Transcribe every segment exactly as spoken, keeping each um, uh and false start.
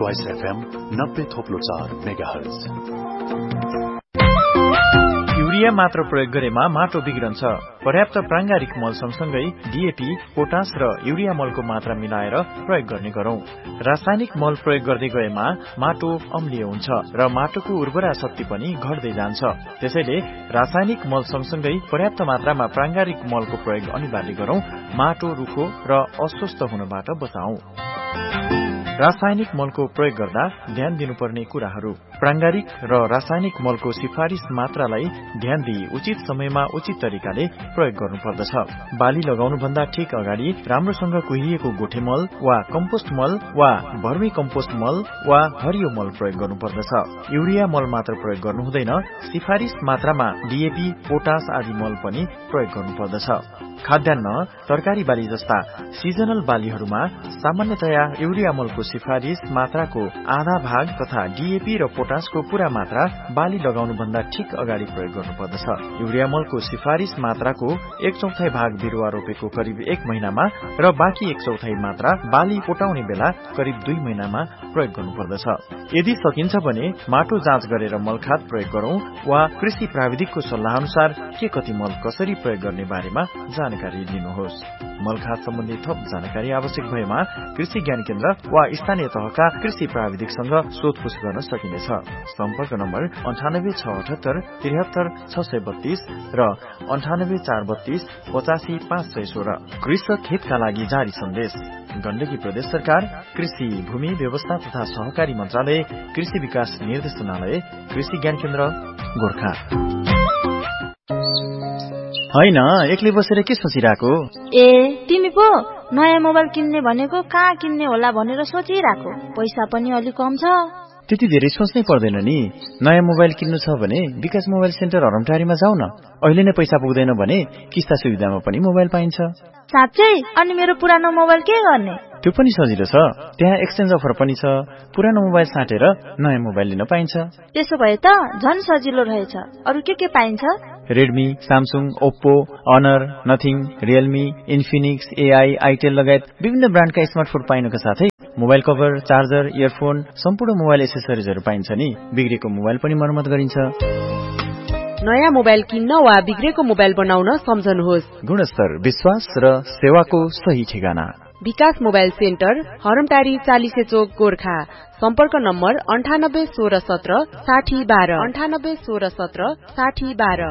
Choice FM नब्बे थोप्लो चार megahertz. Urea मात्र प्रयोग गरेमा माटो बिग्रन्छ। पर्याप्त प्रांगारिक मल सँगसँगै डीएपी, पोटास र युरिया मलको मात्रा मिलाएर प्रयोग गर्ने गरौं। रासायनिक मल प्रयोग गर्दै गएमा माटो अम्लीय हुन्छ र माटोको उर्वरा शक्ति पनि घट्दै जान्छ। त्यसैले रासायनिक मल सँगसँगै पर्याप्त मात्रामा प्रांगारिक मलको प्रयोग अनिवार्य गरौं। माटो रुखो र अस्वस्थ हुनबाट बचाऊ। रासायनिक मलको प्रयोग गर्दा ध्यान दिनुपर्ने कुराहरू। प्रांगारिक र रासायनिक मलको सिफारिश मात्रालाई ध्यान दिई उचित समयमा उचित तरिकाले प्रयोग गर्नुपर्दछ। बाली लगाउनुभन्दा ठिक अगाडि राम्रोसँग कुहिएको गोठे मल वा कम्पोस्ट मल वा भर्मी कम्पोस्ट मल वा हरियो मल प्रयोग गर्नुपर्दछ। युरिया मल मात्र प्रयोग गर्नु हुँदैन। सिफारिश मात्रामा डीएपी, पोटास आदि मल पनि प्रयोग गर्नुपर्दछ। खाद्यान्न, तरकारी बाली जस्ता सिजनल बालीहरूमा सामान्यतया युरिया मलको सिफारिश मात्राको आधा भाग तथा डीएपी र पोटासको पूरा मात्रा बाली लगाउनुभन्दा ठिक अगाडि प्रयोग गर्नुपर्दछ। युरिया मलको सिफारिश मात्राको एक चौथाई भाग बिरुवा रोपेको करिब एक महिनामा र बाँकी एक चौथाई मात्रा बाली पोटाउने बेला करिब दुई महिनामा प्रयोग गर्नुपर्दछ। यदि सकिन्छ भने माटो जाँच गरेर मलखाद प्रयोग गरौं वा कृषि प्राविधिकको सल्लाह अनुसार के कति मल कसरी प्रयोग गर्ने बारेमा जानकारी लिनुहोस्। मलखाद सम्बन्धी थप जानकारी आवश्यक भएमा कृषि ज्ञान केन्द्र वा स्थानीय तहका कृषि प्राविधिकसँग सोधपुछ गर्न सकिनेछ। सम्पर्क नम्बर अन्ठानब्बे छ अठहत्तर त्रिहत्तर छ सय बत्तीस र अन्ठानब्बे चार बत्तीस पचासी पाँच सय सोह्र। कृषक हितका लागि जारी सन्देश। गण्डकी प्रदेश सरकार, कृषि भूमि व्यवस्था तथा सहकारी मन्त्रालय, कृषि विकास निर्देशनालय, कृषि ज्ञान केन्द्र गोर्खा। हैन, एक्लै बसेर के सोचिरहेको? ए तिमी पो नयाँ मोबाइल किन्ने भनेको कहाँ किन्ने होला भनेर सोचिरहेको। पैसा पनि अलि कम छ। त्यति धेरै सोच्नै पर्दैन नि। नयाँ मोबाइल किन्नु छ भने विकास मोबाइल सेन्टर हरमटारीमा जाऊ न। अहिले नै पैसा पुग्दैन भने किस्ता सुविधामा पनि मोबाइल पाइन्छ। साँच्चै? अनि मेरो पुरानो मोबाइल के गर्ने? त्यो पनि सजिलो छ। त्यहाँ एक्सचेन्ज अफर पनि छ। पुरानो मोबाइल साटेर नयाँ मोबाइल लिन पाइन्छ। त्यसो भए त झन् सजिलो रहेछ। अरु के के पाइन्छ? Redmi, Samsung, Oppo, honour, nothing, Realme, Infinix, AI, Itel लगायत विभिन्न ब्रान्डका स्मार्टफोन पाइनुका साथै मोबाइल कभर, चार्जर, इयरफोन, सम्पूर्ण मोबाइल एसेसरिजहरू पाइन्छ नि। बिग्रेको मोबाइल पनि मर्मत गरिन्छ। नयाँ मोबाइल किन्न वा बिग्रेको मोबाइल बनाउन सम्झनुहोस्। गुणस्तर, विश्वास र सेवाको सही ठेगाना विकास मोबाइल सेन्टर, हरमटारी चालिसे चोक, गोर्खा। सम्पर्क नम्बर अन्ठानब्बे सोह्र सत्र साठी बाह्र अन्ठानब्बे सोह्र सत्र साठी बाह्र।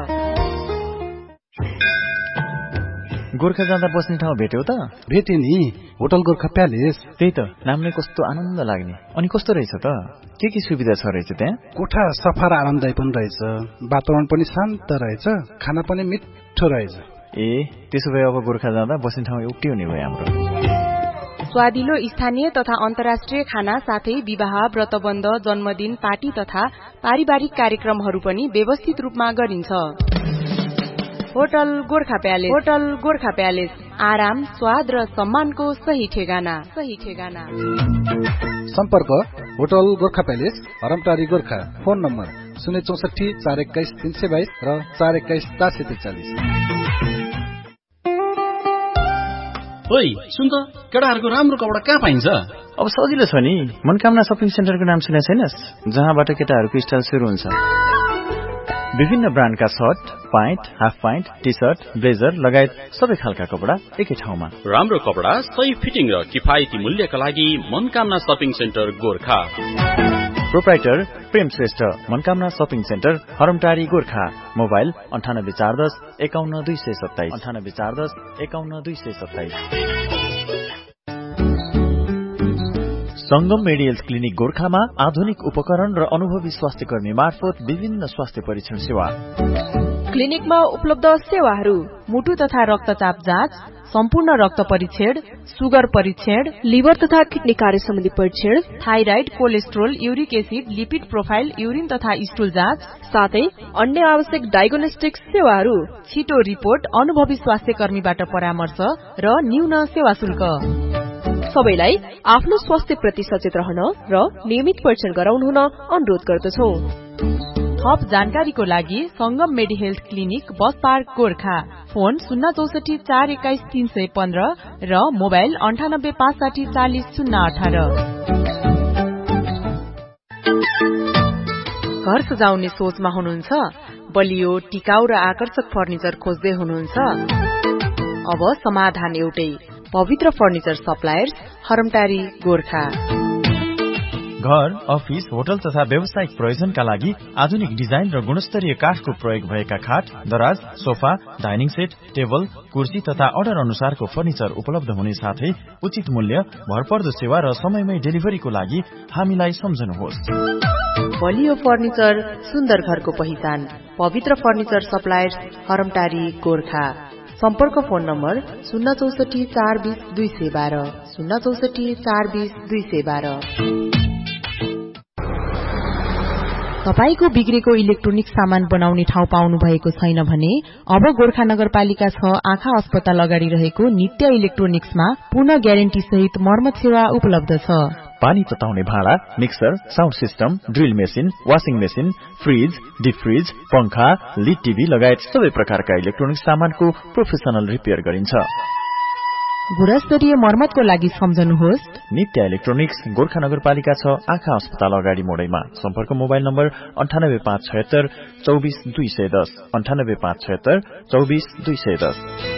गोर्खा जाँदा बस्ने ठाउँ भेट्यौ त? भेटे नि, होटल गोर्खा प्यालेस। त्यही त, नामले कस्तो आनन्द लाग्ने। अनि कस्तो रहेछ त? के के सुविधा छ रहेछ त्यहाँ? कोठा सफा र आरामदायी पनि रहेछ। वातावरण पनि शान्त रहेछ। खाना पनि मिठो रहेछ। ए, त्यसो भए अब गोर्खा जाँदा बस्ने ठाउँ एउटै हुने भयो हाम्रो। स्वादिलो स्थानीय तथा अन्तर्राष्ट्रिय खाना साथै विवाह, व्रतबन्ध, जन्मदिन, पार्टी तथा पारिवारिक कार्यक्रमहरू पनि व्यवस्थित रूपमा गरिन्छ। Hotel Gorkha palace. Hotel Gorkha palace, आराम, स्वाद र सम्मानको सही ठेगाना। सही ठेगाना। सम्पर्क hotel Gorkha palace, हरमटारी, Gorkha. Phone number शून्य चौसठी चार एक्काइस तीन सय बाइस र चार एक्काइस चार सय त्रिचालिस। ओइ सुन त, केटाहरूको राम्रो कपडा कहाँ पाइन्छ? अब सजिलो छ नि। मनकामना सपिङ सेन्टरको नाम सुनेको छैनस्? जहाँबाट केटाहरूको स्टाइल सुरु हुन्छ। विभिन्न ब्रान्डका short, pant, half pant, T short, blazer लगायत सबै खालका कपडा एकै ठाउँमा। राम्रो कपडा, सही फिटिङ र किफायती मूल्यका लागि Manakamana shopping centre Gorkha. Proprietor प्रेम Shrestha, Manakamana shopping centre, हरमटारी, Gorkha. Mobile अन्ठानब्बे चार दस एकाउन्न दुई सय सत्ताइस अन्ठानब्बे चार दस एकाउन्न दुई सय सत्ताइस। संगम मेडिकल क्लिनिक गोर्खामा आधुनिक उपकरण र अनुभवी स्वास्थ्य कर्मी मार्फत विभिन्न स्वास्थ्य परीक्षण सेवा। क्लिनिकमा उपलब्ध सेवाहरू: मुटु तथा रक्तचाप जाँच, सम्पूर्ण रक्त परीक्षण, सुगर परीक्षण, लिभर तथा किडनी कार्य सम्बन्धी परीक्षण, thyroid, cholesterol, uric acid, lipid profile, urine तथा स्टुल जाँच, साथै अन्य आवश्यक डायग्नोस्टिक सेवाहरू। छिटो रिपोर्ट, अनुभवी स्वास्थ्य कर्मीबाट परामर्श र न्यून सेवा शुल्क। सबैलाई आफ्नो स्वास्थ्य प्रति सचेत रहन र नियमित परीक्षण गराउनु हुन अनुरोध गर्दछौं। थप जानकारीको लागि संगम मेडी health clinic, bus park, Gorkha. Phone शून्य चौसठी चार एक्काइस तीन सय पन्ध्र र मोबाइल अन्ठानब्बे पाँच साठी चालिस शून्य अठार। घर सजाउने सोचमा हुनुहुन्छ? बलियो, टिकाउ र आकर्षक फर्निचर खोज्दै हुनुहुन्छ? अब समाधान एउटै, पवित्र फर्निचर सप्लायर्स, हरमटारी, गोर्खा। घर, अफिस, होटल तथा व्यावसायिक प्रयोजनका लागि आधुनिक डिजाइन र गुणस्तरीय काठको प्रयोग भएका खाट, दराज, सोफा, डाइनिङ सेट, टेबल, कुर्सी तथा अर्डर अनुसारको फर्निचर उपलब्ध हुने साथै उचित मूल्य, भरपर्दो सेवा र समयमै डेलिभरीको लागि हामीलाई सम्झनुहोस्। बलियो फर्निचर, सुन्दर घरको पहिचान, पवित्र फर्निचर सप्लायर्स, हरमटारी, गोर्खा। सम्पर्क फोन नम्बर शून्य चौसठी चार बीस दुई सय बाह्र शून्य चौसठी चार बीस दुई सय बाह्र। तपाईको बिग्रेको इलेक्ट्रोनिक सामान बनाउने ठाउँ पाउनु भएको छैन भने अब गोर्खा नगरपालिका छ आँखा अस्पताल अगाडि रहेको नित्य इलेक्ट्रोनिक्समा पूर्ण ग्यारेन्टी सहित मर्मत सेवा उपलब्ध छ। पानी तताउने भाँडा, mixer, sound system, drill machine, washing machine, fridge, deep fridge, पंखा, लिड टिभी लगायत सबै प्रकारका इलेक्ट्रोनिक सामानको प्रोफेसनल रिपेयर गरिन्छ। गुणस्तरीय मर्मतको लागि सम्झनुहोस् नित्य इलेक्ट्रोनिक्स, गोर्खा नगरपालिका छ आँखा अस्पताल अगाडि मोडैमा। सम्पर्क मोबाइल नम्बर अन्ठानब्बे पाँच छयत्तर चौबिस दुई सय दस अन्ठानब्बे पाँच छयत्तर चौबिस दुई सय दस।